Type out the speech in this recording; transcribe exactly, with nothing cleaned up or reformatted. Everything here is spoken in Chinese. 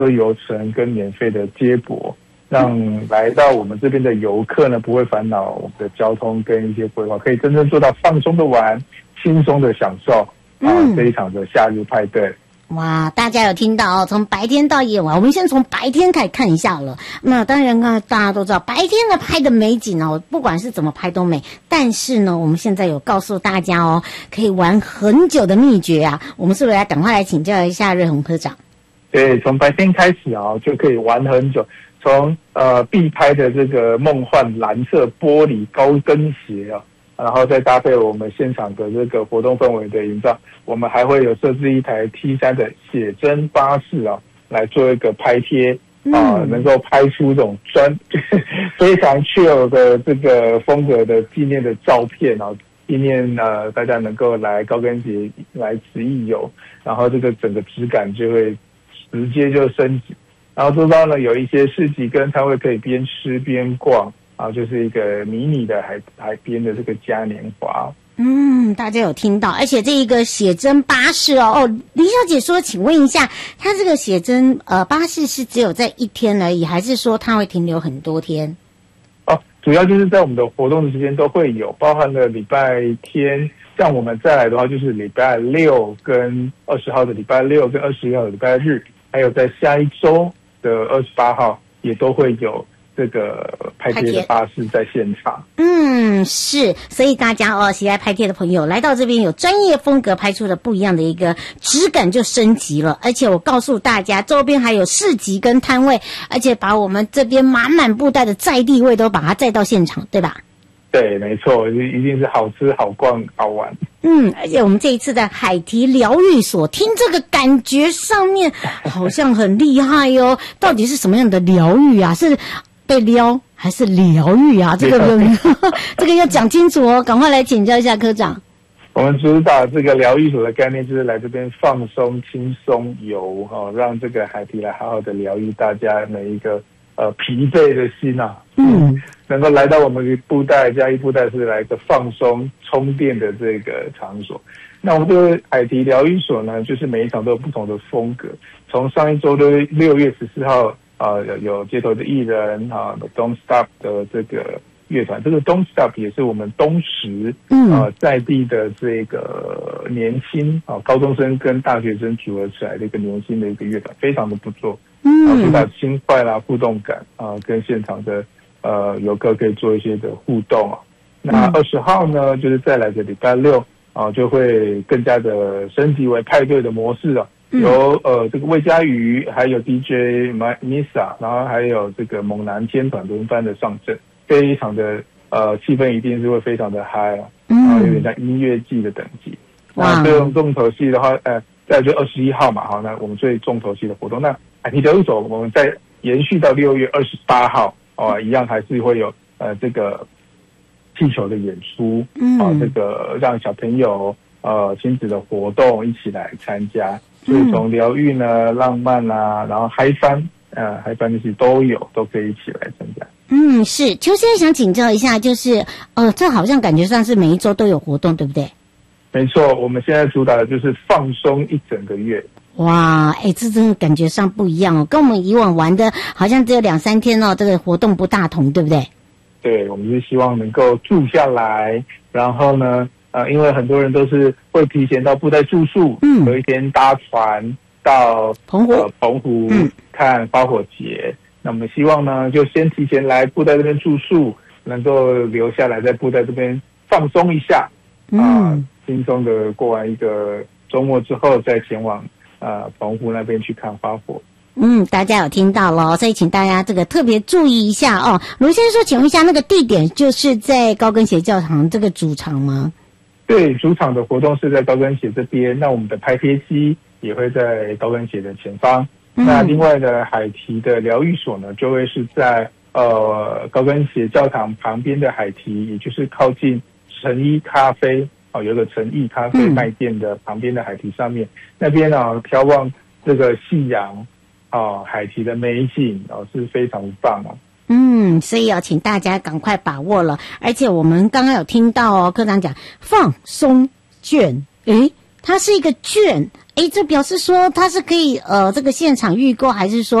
游程跟免费的接驳，让来到我们这边的游客呢不会烦恼我们的交通跟一些规划，可以真正做到放松的玩，轻松的享受啊、呃、这一场的夏日派对。 哇，大家有听到哦？从白天到夜晚，我们先从白天开始看一下了。那当然呢，大家都知道白天呢拍的美景哦，不管是怎么拍都美。但是呢，我们现在有告诉大家哦，可以玩很久的秘诀啊。我们是不是来赶快来请教一下瑞宏科长？ 对，从白天开始啊，就可以玩很久。从呃必拍的这个梦幻蓝色玻璃高跟鞋啊，然后再搭配我们现场的这个活动氛围的营造，我们还会有设置一台 T 三 的写真巴士啊，来做一个拍贴啊、呃，能够拍出这种专非常 chill 的这个风格的纪念的照片啊，纪念呃大家能够来高跟鞋来此一游，然后这个整个质感就会直接就升级。然后周遭呢有一些市集跟摊位可以边吃边逛啊，就是一个迷你的海海边的这个嘉年华。 嗯，大家有听到，而且这一个写真巴士哦哦，林小姐说，请问一下，它这个写真呃巴士是只有在一天而已，还是说它会停留很多天？ 哦，主要就是在我们的活动的时间都会有，包含了礼拜天，像我们再来的话，就是礼拜六跟二十号的礼拜六跟二十一号的礼拜日，还有在下一周的二十八号也都会有这个拍贴的巴士在现场。 嗯，是，所以大家哦，喜爱拍贴的朋友来到这边，有专业风格拍出的不一样的一个质感就升级了。而且我告诉大家，周边还有市集跟摊位，而且把我们这边满满布袋的在地味都把它载到现场，对吧？ 对，没错，一定是好吃、好逛、好玩。 嗯，而且我们这一次的海堤疗愈所，听这个感觉上面好像很厉害哦。到底是什么样的疗愈啊？是被撩还是疗愈啊？这个这个要讲清楚哦，赶快来请教一下科长。 我们主打这个疗愈所的概念，就是来这边放松、轻松游哦，让这个海堤来好好的疗愈大家每一个呃疲惫的心啊。嗯，能够来到我们的布袋嘉义布袋是来一个放松充电的这个场所。那我们这个海堤疗愈所呢，就是每一场都有不同的风格。从上一周的六月十四号啊、呃，有有街头的艺人啊 ，Don't Stop 的这个乐团，这个 Don't Stop 也是我们东石啊、呃、在地的这个年轻啊高中生跟大学生组合起来的一个年轻的一个乐团，非常的不错。嗯，啊，主打轻快啦、互动感啊，跟现场的呃游客可以做一些的互动啊。那二十号呢，就是再来的礼拜六啊，就会更加的升级为派对的模式啊。由呃这个魏佳瑜，还有 D J Misa， 然后还有这个猛男天团轮番的上阵，非常的呃气氛一定是会非常的嗨啊，然后有点像音乐季的等级。那这种重头戏的话，呃，再就二十一号嘛，好，那我们最重头戏的活动，那海堤疗愈所我们再延续到六月二十八号哦、呃，一样还是会有呃这个气球的演出，啊、呃，这个让小朋友呃亲子的活动一起来参加。所以从疗愈呢、浪漫啊，然后嗨翻，呃，嗨翻这些都有，都可以一起来参加。 嗯，是。邱先生想请教一下，就是呃，这好像感觉上是每一周都有活动，对不对？ 没错，我们现在主打的就是放松一整个月。 哇，哎，这真的感觉上不一样哦，跟我们以往玩的好像只有两三天哦，这个活动不大同，对不对？ 对，我们是希望能够住下来，然后呢。呃，因为很多人都是会提前到布袋住宿，嗯，有一天搭船到澎湖， 呃，澎湖、嗯、看花火节。那我们希望呢，就先提前来布袋这边住宿，能够留下来在布袋这边放松一下，啊、嗯，轻松的过完一个周末之后，再前往呃澎湖那边去看花火。 嗯，大家有听到咯，所以请大家这个特别注意一下哦。卢先生说，请问一下，那个地点就是在高跟鞋教堂这个主场吗？ 对，主场的活动是在高跟鞋这边，那我们的拍贴机也会在高跟鞋的前方。嗯、那另外的海堤的疗愈所呢，就会是在呃高跟鞋教堂旁边的海堤，也就是靠近诚一咖啡哦，有个诚意咖啡卖店的旁边的海堤上面，嗯、那边呢、啊、眺望这个夕阳哦，海堤的美景哦是非常棒哦。 嗯，所以要请大家赶快把握了。而且我们刚刚有听到哦，科长讲放松券，诶，它是一个券， 哎，这表示说它是可以呃这个现场预购，还是说